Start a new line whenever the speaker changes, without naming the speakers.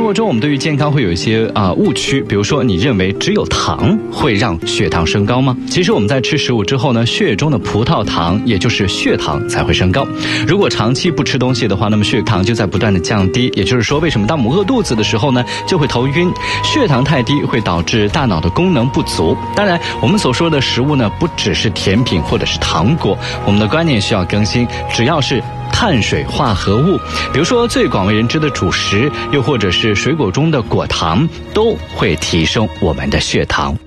活中我们对于健康会有一些误区，比如说你认为只有糖会让血糖升高吗？其实我们在吃食物之后呢，血液中的葡萄糖也就是血糖才会升高。如果长期不吃东西的话，那么血糖就在不断的降低，也就是说为什么当我们饿肚子的时候呢就会头晕，血糖太低会导致大脑的功能不足。当然我们所说的食物呢不只是甜品或者是糖果，我们的观念需要更新，只要是碳水化合物，比如说最广为人知的主食，又或者是水果中的果糖，都会提升我们的血糖。